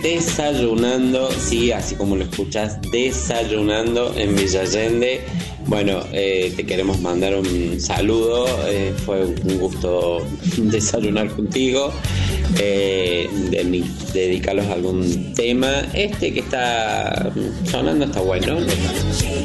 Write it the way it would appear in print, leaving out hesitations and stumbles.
desayunando, sí, así como lo escuchas, desayunando en Villa Allende. Bueno, te queremos mandar un saludo, fue un gusto desayunar contigo, dedicarlos a algún tema. Este que está sonando está bueno.